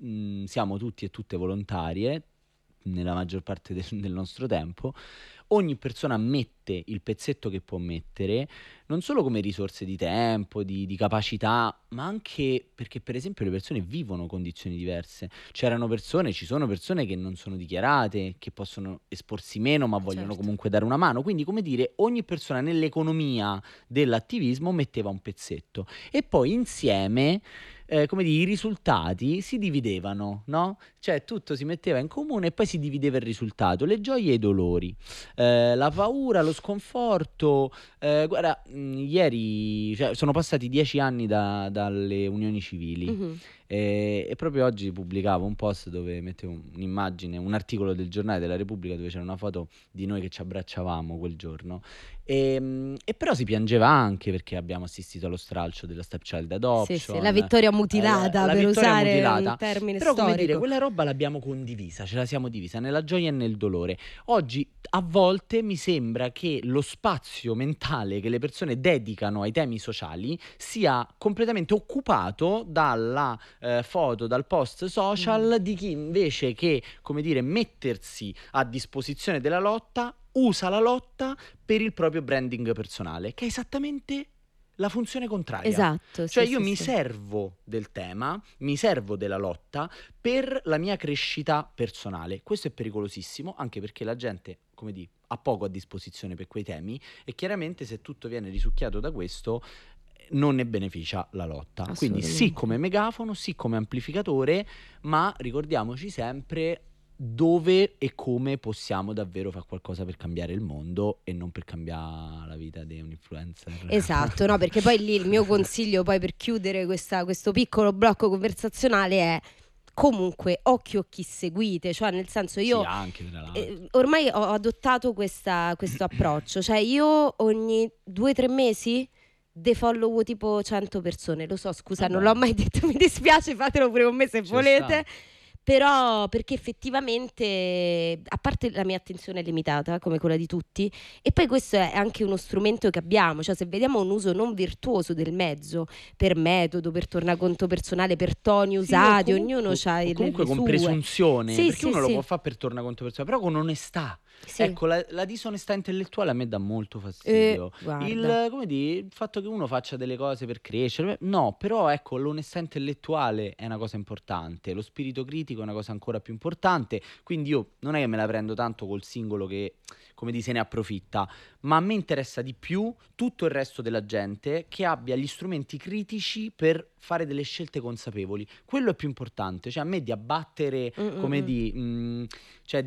siamo tutti e tutte volontarie nella maggior parte del nostro tempo. Ogni persona mette il pezzetto che può mettere, non solo come risorse di tempo, di capacità, ma anche perché, per esempio, le persone vivono condizioni diverse. Ci sono persone che non sono dichiarate, che possono esporsi meno, ma vogliono Certo. comunque dare una mano. Quindi, come dire, ogni persona nell'economia dell'attivismo metteva un pezzetto e poi insieme, come dire, i risultati si dividevano, no? Cioè tutto si metteva in comune e poi si divideva il risultato, le gioie e i dolori, la paura, lo sconforto. Guarda, ieri, cioè, sono passati 10 anni dalle unioni civili. Mhm. E proprio oggi pubblicavo un post dove mettevo un'immagine, un articolo del giornale della Repubblica dove c'era una foto di noi che ci abbracciavamo quel giorno. E però si piangeva anche perché abbiamo assistito allo stralcio della stepchild Sì, adoption, la vittoria mutilata, la per vittoria usare un mutilata. termine Però, come dire, storico. quella roba l'abbiamo condivisa, ce la siamo divisa nella gioia e nel dolore. Oggi a volte mi sembra che lo spazio mentale che le persone dedicano ai temi sociali sia completamente occupato dalla foto, dal post social di chi invece che, come dire, mettersi a disposizione della lotta, usa la lotta per il proprio branding personale, che è esattamente la funzione contraria. Esatto, Cioè sì, io sì, mi sì. servo del tema, mi servo della lotta per la mia crescita personale. Questo è pericolosissimo, anche perché la gente, come dire, ha poco a disposizione per quei temi e chiaramente se tutto viene risucchiato da questo non ne beneficia la lotta. Quindi sì come Assolutamente. megafono, sì come amplificatore, ma ricordiamoci sempre dove e come possiamo davvero fare qualcosa per cambiare il mondo e non per cambiare la vita di un influencer. Esatto, no, perché poi lì il mio consiglio poi per chiudere questo piccolo blocco conversazionale è comunque occhio a chi seguite, cioè nel senso Sì, io anche tra l'altro. ormai ho adottato questo approccio, cioè io ogni 2 o 3 mesi defollowo tipo 100 persone, lo so, scusa, non l'ho Vabbè, mai detto, mi dispiace, fatelo pure con me se ci sta. volete. Però perché effettivamente, a parte la mia attenzione è limitata, come quella di tutti, e poi questo è anche uno strumento che abbiamo, cioè se vediamo un uso non virtuoso del mezzo, per metodo, per tornaconto personale, per toni Sì, o usati, ognuno ha o comunque le con sue. presunzione, Sì, perché sì, uno lo può sì, fare per tornaconto personale, però con onestà. sì. Ecco, la disonestà intellettuale a me dà molto fastidio. Guarda. Come dire, il fatto che uno faccia delle cose per crescere, no, però ecco, l'onestà intellettuale è una cosa importante, lo spirito critico è una cosa ancora più importante, quindi io non è che me la prendo tanto col singolo che, come dire, se ne approfitta, ma a me interessa di più tutto il resto della gente che abbia gli strumenti critici per fare delle scelte consapevoli. Quello è più importante, cioè a me di abbattere, Mm, mm, come mm. cioè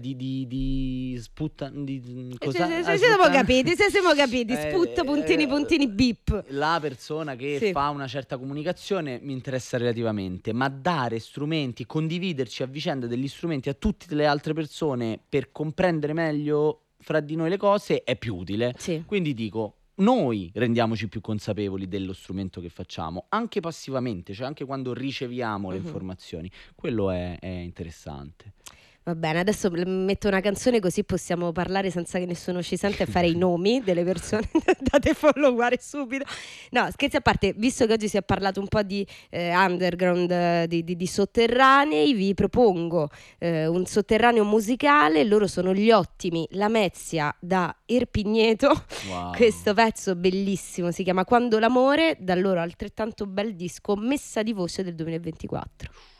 di sputta, Sì, cosa? sì, Ah, sì, siamo sputta, capiti, sì, siamo capiti. Sput, puntini, puntini, bip. la persona che Sì. fa una certa comunicazione mi interessa relativamente, ma dare strumenti, condividerci a vicenda degli strumenti a tutte le altre persone per comprendere meglio fra di noi le cose è più utile. Sì. Quindi dico, noi rendiamoci più consapevoli dello strumento che facciamo, anche passivamente, cioè anche quando riceviamo le Mhm. informazioni. Quello è interessante. Va bene, adesso metto una canzone così possiamo parlare senza che nessuno ci senta e fare i nomi delle persone da defolloware subito. No, scherzi a parte, visto che oggi si è parlato un po' di underground, di sotterranei, vi propongo un sotterraneo musicale, loro sono gli Ottimi, Lamezia da Erpigneto. Wow. Questo pezzo bellissimo si chiama Quando l'amore, dal loro altrettanto bel disco Messa di voce del 2024.